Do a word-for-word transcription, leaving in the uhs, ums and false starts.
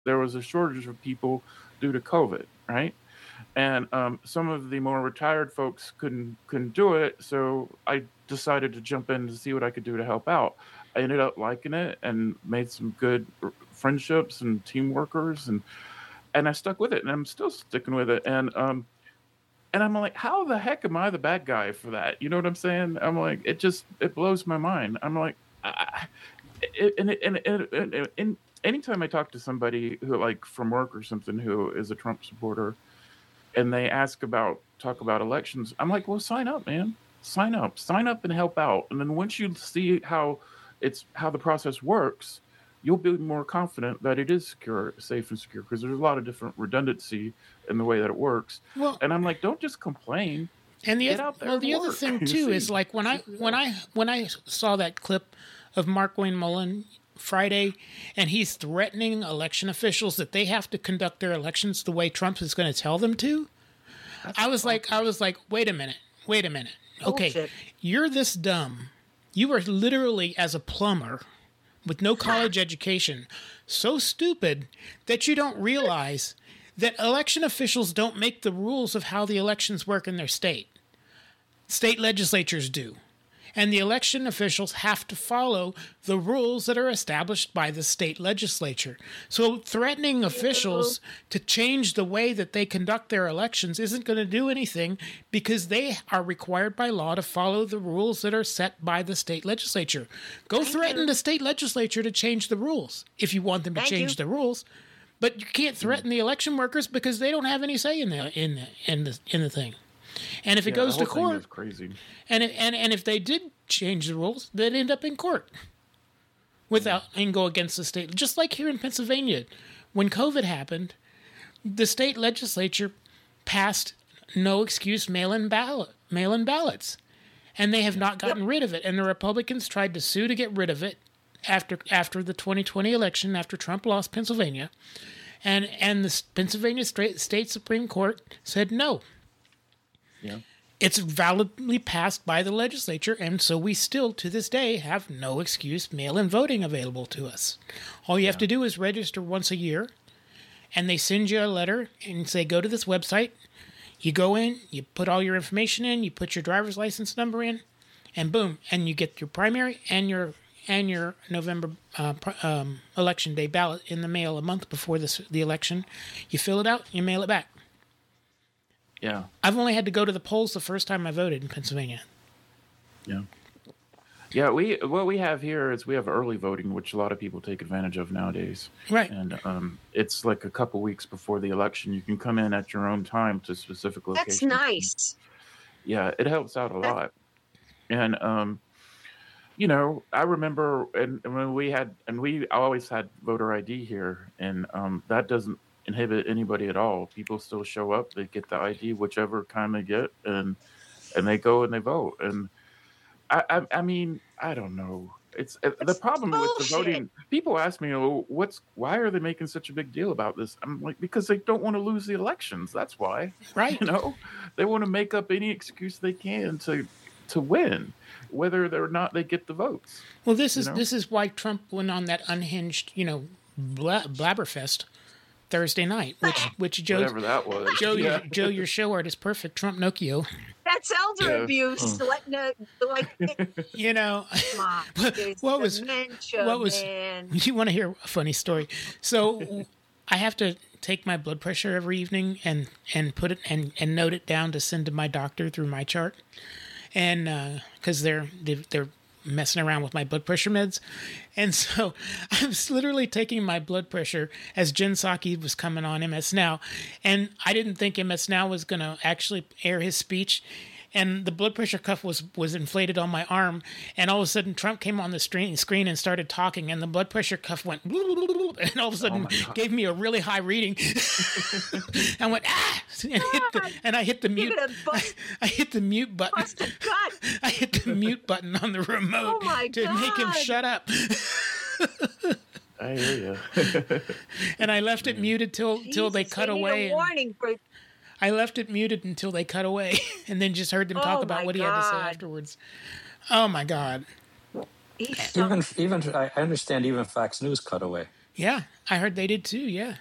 there was a shortage of people due to COVID, right? And um, some of the more retired folks couldn't couldn't do it, so I decided to jump in to see what I could do to help out. I ended up liking it and made some good r- friendships and team workers, and and I stuck with it, and I'm still sticking with it. And um, and I'm like, how the heck am I the bad guy for that? You know what I'm saying? I'm like, it just it blows my mind. I'm like, I, it, and, it, and, and, and, and anytime I talk to somebody who like from work or something who is a Trump supporter, and they ask about talk about elections, I'm like, well, sign up, man, sign up, sign up and help out. And then once you see how it's how the process works, you'll be more confident that it is secure, safe, and secure, because there's a lot of different redundancy in the way that it works. Well, and I'm like, don't just complain. And the Get other, out there well, and the other work. thing You too see? is like when I when I when I saw that clip of Mark Wayne Mullen Friday, and he's threatening election officials that they have to conduct their elections the way Trump is going to tell them to. That's I was awful. like, I was like, wait a minute, wait a minute. Okay, Bullshit. you're this dumb. You are literally, as a plumber with no college education, so stupid that you don't realize that election officials don't make the rules of how the elections work in their state. State legislatures do. And the election officials have to follow the rules that are established by the state legislature. So threatening officials to change the way that they conduct their elections isn't going to do anything, because they are required by law to follow the rules that are set by the state legislature. Go threaten the state legislature to change the rules if you want them to Thank change you. the rules. But you can't threaten the election workers because they don't have any say in the in the in the in the thing. And if it Yeah, goes the to whole thing court, is crazy. and it, and and if they did change the rules, they'd end up in court without and go against the state. Just like here in Pennsylvania, when COVID happened, the state legislature passed no excuse mail-in ballot mail-in ballots, and they have not gotten rid of it. And the Republicans tried to sue to get rid of it after after the twenty twenty election, after Trump lost Pennsylvania, and and the Pennsylvania State State Supreme Court said no. Yeah. It's validly passed by the legislature, and so we still, to this day, have no excuse mail-in voting available to us. All you have to do is register once a year, and they send you a letter and say, go to this website. You go in, you put all your information in, you put your driver's license number in, and boom, and you get your primary and your and your November uh, um, election day ballot in the mail a month before this, the election. You fill it out, you mail it back. Yeah. I've only had to go to the polls the first time I voted in Pennsylvania. Yeah. Yeah, we what we have here is we have early voting, which a lot of people take advantage of nowadays. Right. And um, it's like a couple weeks before the election. You can come in at your own time to specific locations. That's nice. Yeah, it helps out a lot. And um, you know, I remember, and and when we had, and we always had voter I D here, and um, that doesn't inhibit anybody at all. People still show up, they get the I D, whichever kind they get, and and they go and they vote. And I, I, I mean, I don't know. It's uh, the It's problem with the bullshit. voting. People ask me, "Oh, what's why are they making such a big deal about this?" I'm like, because they don't want to lose the elections. That's why. Right. You know, they want to make up any excuse they can to to win, whether or not they get the votes. Well, this You is know? this is why Trump went on that unhinged, you know, bla- blabberfest Thursday night, which which Joe Whatever that was. Joe Yeah. your, Joe your show art is perfect. Trump Nokio. That's elder Yeah. abuse. Like, no, like, You know, come on. What- There's what was- dementia, what was- man. you want to hear a funny story? So I have to take my blood pressure every evening and and put it and, and note it down to send to my doctor through my chart, and because they're they're they're messing around with my blood pressure meds. And so I was literally taking my blood pressure as Jen Psaki was coming on M S Now. And I didn't think M S Now was going to actually air his speech. And the blood pressure cuff was, was inflated on my arm. And all of a sudden, Trump came on the screen, screen and started talking. And the blood pressure cuff went, and all of a sudden my God. gave me a really high reading. I went, ah! And, hit the, and I hit the mute. You're gonna bust, I hit the mute button. bust a gut. I hit the mute button on the remote Oh my to make him God. shut up. I hear you. And I left it muted till till they Jesus, cut they need away. A and warning for I left it muted until they cut away, and then just heard them talk Oh about my what he had to say God. afterwards. Oh my God! he's so Even even I I understand even Fox News cut away. Yeah, I heard they did too. Yeah.